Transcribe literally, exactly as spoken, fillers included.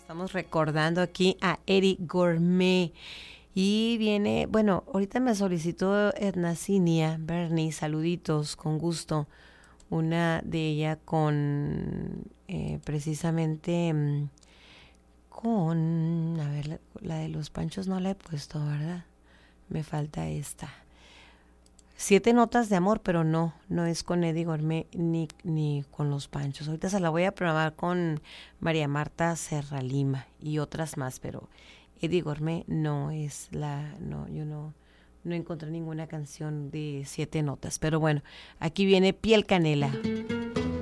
Estamos recordando aquí a Eddie Gourmet. Y viene, bueno, ahorita me solicitó Edna Cinia, Bernie, saluditos, con gusto. Una de ella con, eh, precisamente, mm, con, a ver, la, la de los Panchos no la he puesto, ¿verdad? Me falta esta. Siete notas de amor, pero no, no es con Eddie Gourmet ni, ni con los Panchos. Ahorita se la voy a programar con María Marta Serralima y otras más, pero Eddie Gourmet no es la, no, yo no, no encontré ninguna canción de siete notas. Pero bueno, aquí viene Piel Canela.